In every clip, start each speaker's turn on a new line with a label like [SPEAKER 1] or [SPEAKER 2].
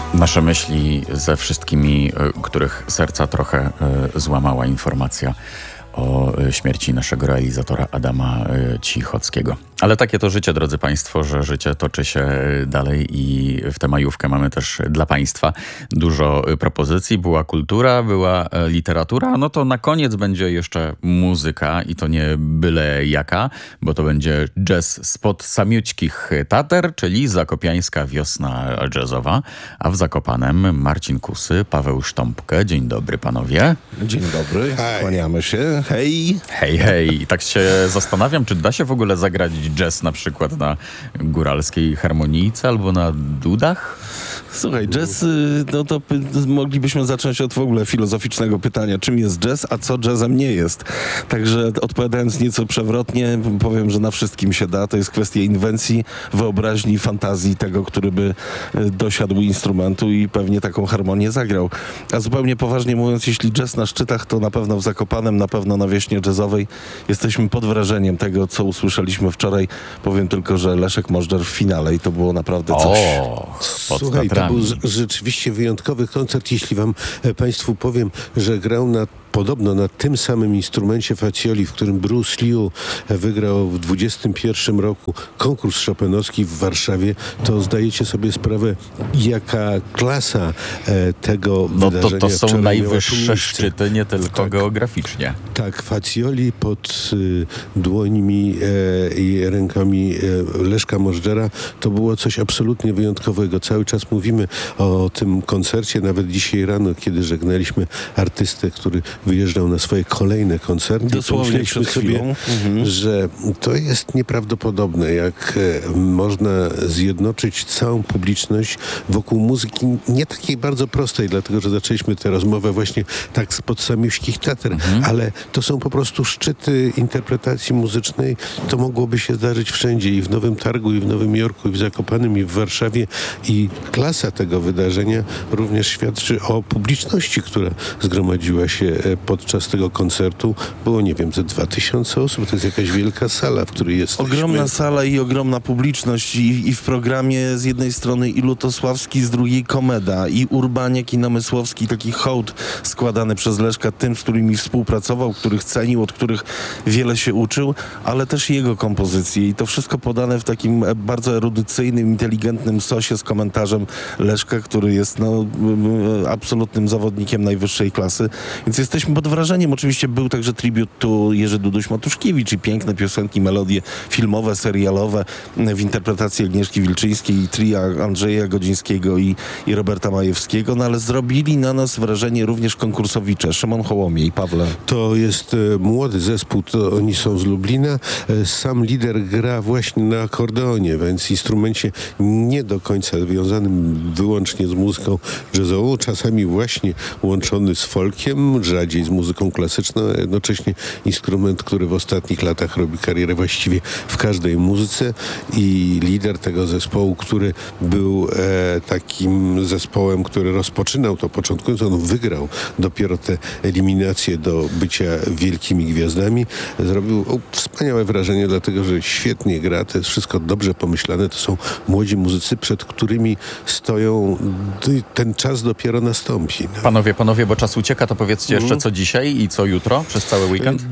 [SPEAKER 1] Nasze myśli ze wszystkimi, których serca trochę złamała informacja o śmierci naszego realizatora Adama Cichockiego. Ale takie to życie, drodzy Państwo, że życie toczy się dalej i w tę majówkę mamy też dla Państwa dużo propozycji. Była kultura, była literatura, no to na koniec będzie jeszcze muzyka i to nie byle jaka, bo to będzie jazz spod samiućkich Tater, czyli zakopiańska wiosna jazzowa, a w Zakopanem Marcin Kusy, Paweł Sztąpkę. Dzień dobry, panowie.
[SPEAKER 2] Dzień dobry, kłaniamy się. Hej.
[SPEAKER 1] Hej, hej. I tak się zastanawiam, czy da się w ogóle zagrać jazz na przykład na góralskiej harmonijce albo na dudach?
[SPEAKER 2] Słuchaj, jazz, no to moglibyśmy zacząć od w ogóle filozoficznego pytania, czym jest jazz, a co jazzem nie jest. Także odpowiadając nieco przewrotnie, powiem, że na wszystkim się da. To jest kwestia inwencji, wyobraźni, fantazji tego, który by dosiadł instrumentu i pewnie taką harmonię zagrał. A zupełnie poważnie mówiąc, jeśli jazz na szczytach, to na pewno w Zakopanem, na pewno na Wieśnie Jazzowej jesteśmy pod wrażeniem tego, co usłyszeliśmy wczoraj. Powiem tylko, że Leszek Możdżer w finale i to było naprawdę coś.
[SPEAKER 3] Słuchaj, to był rzeczywiście wyjątkowy koncert. Jeśli wam Państwu powiem, że grał podobno na tym samym instrumencie Fazioli, w którym Bruce Liu wygrał w 21 roku konkurs chopinowski w Warszawie, to zdajecie sobie sprawę, jaka klasa tego wydarzenia.
[SPEAKER 1] To są najwyższe szczyty, nie tylko geograficznie.
[SPEAKER 3] Tak, Fazioli pod dłońmi i rękami Leszka Możdżera to było coś absolutnie wyjątkowego. Cały czas mówimy o tym koncercie, nawet dzisiaj rano, kiedy żegnaliśmy artystę, który wyjeżdżał na swoje kolejne koncerty.
[SPEAKER 2] Dosłownie przed chwilą.
[SPEAKER 3] Że to jest nieprawdopodobne, jak można zjednoczyć całą publiczność wokół muzyki nie takiej bardzo prostej, dlatego że zaczęliśmy tę rozmowę właśnie tak spod samiuśkich Tater, ale to są po prostu szczyty interpretacji muzycznej. To mogłoby się zdarzyć wszędzie, i w Nowym Targu, i w Nowym Jorku, i w Zakopanem, i w Warszawie. I klasa tego wydarzenia również świadczy o publiczności, która zgromadziła się podczas tego koncertu. Było, nie wiem, ze 2000 osób. To jest jakaś wielka sala, w której jest.
[SPEAKER 2] Ogromna sala i ogromna publiczność i w programie z jednej strony i Lutosławski, z drugiej Komeda, i Urbaniak, i Namysłowski, taki hołd składany przez Leszka tym, z którymi współpracował, których cenił, od których wiele się uczył, ale też jego kompozycje i to wszystko podane w takim bardzo erudycyjnym, inteligentnym sosie z komentarzem Leszka, który jest absolutnym zawodnikiem najwyższej klasy, więc jesteśmy pod wrażeniem. Oczywiście był także tribut tu Jerzy Duduś-Matuszkiewicz i piękne piosenki, melodie filmowe, serialowe w interpretacji Agnieszki Wilczyńskiej i tria Andrzeja Godzińskiego i Roberta Majewskiego, no ale zrobili na nas wrażenie również konkursowicze. Szymon Hołomiej, Pawle.
[SPEAKER 3] To jest młody zespół, to oni są z Lublina. Sam lider gra właśnie na akordeonie, więc instrumencie nie do końca związanym wyłącznie z muzyką jazzową, czasami właśnie łączony z folkiem, rzadziej z muzyką klasyczną, a jednocześnie instrument, który w ostatnich latach robi karierę właściwie w każdej muzyce, i lider tego zespołu, który był takim zespołem, który rozpoczynał to początkując, on wygrał dopiero te eliminacje do bycia wielkimi gwiazdami. Zrobił wspaniałe wrażenie, dlatego że świetnie gra, to jest wszystko dobrze pomyślane, to są młodzi muzycy, przed którymi stoją, ten czas dopiero nastąpi. No.
[SPEAKER 1] Panowie, bo czas ucieka, to powiedzcie jeszcze co dzisiaj i co jutro przez cały weekend?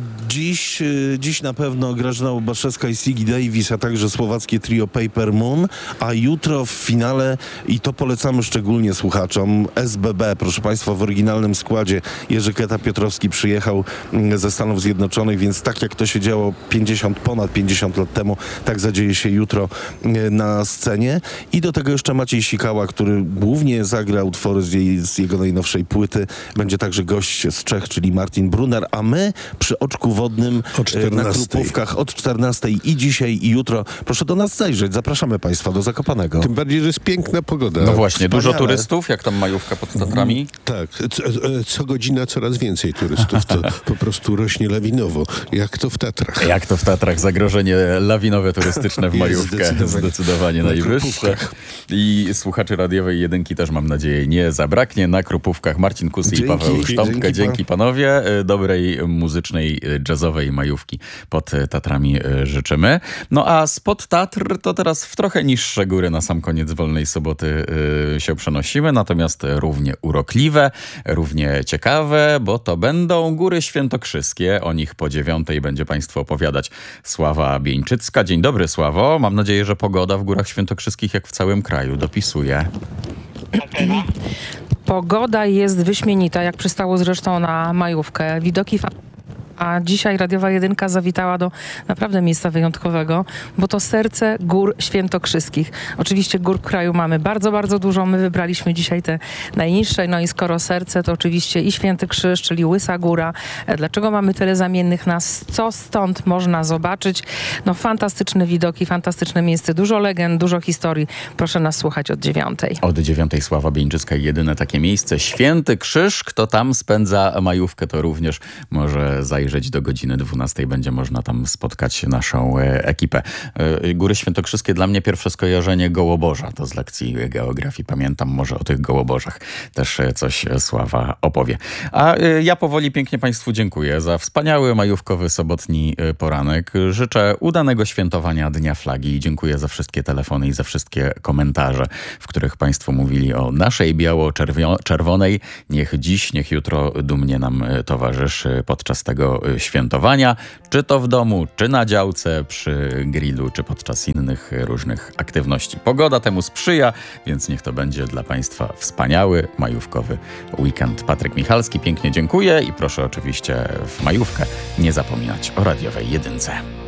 [SPEAKER 2] Dziś na pewno Grażyna Łobaszewska i Siggy Davis, a także słowackie trio Paper Moon, a jutro w finale, i to polecamy szczególnie słuchaczom, SBB, proszę Państwa, w oryginalnym składzie. Jerzy Keta-Piotrowski przyjechał ze Stanów Zjednoczonych, więc tak jak to się działo ponad 50 lat temu, tak zadzieje się jutro na scenie. I do tego jeszcze Maciej Sikała, który głównie zagra utwory z jego najnowszej płyty. Będzie także gość z Czech, czyli Martin Brunner, a my przy Oczku Wodnym na Krupówkach od 14 i dzisiaj, i jutro. Proszę do nas zajrzeć. Zapraszamy Państwa do Zakopanego.
[SPEAKER 3] Tym bardziej, że jest piękna pogoda.
[SPEAKER 1] No właśnie, dużo turystów, jak tam majówka pod Tatrami?
[SPEAKER 3] Tak, co godzina coraz więcej turystów. To po prostu rośnie lawinowo. Jak to w Tatrach.
[SPEAKER 1] Jak to w Tatrach. Zagrożenie lawinowe turystyczne w majówkę zdecydowanie najwyższe. I słuchaczy radiowej jedynki też, mam nadzieję, nie zabraknie. Na Krupówkach Marcin Kusy i Paweł Sztąpkę. Dzięki panowie. Dobrej muzycznej jazzowej majówki pod Tatrami życzymy. No a spod Tatr to teraz w trochę niższe góry na sam koniec wolnej soboty się przenosimy, natomiast równie urokliwe, równie ciekawe, bo to będą Góry Świętokrzyskie. O nich po 9:00 będzie Państwu opowiadać Sława Bieńczycka. Dzień dobry, Sławo. Mam nadzieję, że pogoda w Górach Świętokrzyskich jak w całym kraju dopisuje.
[SPEAKER 4] Pogoda jest wyśmienita, jak przystało zresztą na majówkę. Widoki a dzisiaj Radiowa Jedynka zawitała do naprawdę miejsca wyjątkowego, bo to serce Gór Świętokrzyskich. Oczywiście gór w kraju mamy bardzo, bardzo dużo. My wybraliśmy dzisiaj te najniższe. No i skoro serce, to oczywiście i Święty Krzyż, czyli Łysa Góra. Dlaczego mamy tyle zamiennych nazw? Co stąd można zobaczyć? No fantastyczne widoki, fantastyczne miejsce. Dużo legend, dużo historii. Proszę nas słuchać od 9:00.
[SPEAKER 1] Od 9:00 Sława Bieńczycka i jedyne takie miejsce. Święty Krzyż. Kto tam spędza majówkę, to również może zajrzeć do godziny 12:00. Będzie można tam spotkać naszą ekipę. Góry Świętokrzyskie dla mnie pierwsze skojarzenie Gołoborza. To z lekcji geografii. Pamiętam, może o tych Gołoborzach też coś Sława opowie. A ja powoli pięknie Państwu dziękuję za wspaniały majówkowy sobotni poranek. Życzę udanego świętowania Dnia Flagi i dziękuję za wszystkie telefony i za wszystkie komentarze, w których Państwo mówili o naszej biało-czerwonej. Niech dziś, niech jutro dumnie nam towarzyszy podczas tego świętowania, czy to w domu, czy na działce, przy grillu, czy podczas innych różnych aktywności. Pogoda temu sprzyja, więc niech to będzie dla Państwa wspaniały majówkowy weekend. Patryk Michalski, pięknie dziękuję i proszę oczywiście w majówkę nie zapominać o Radiowej Jedynce.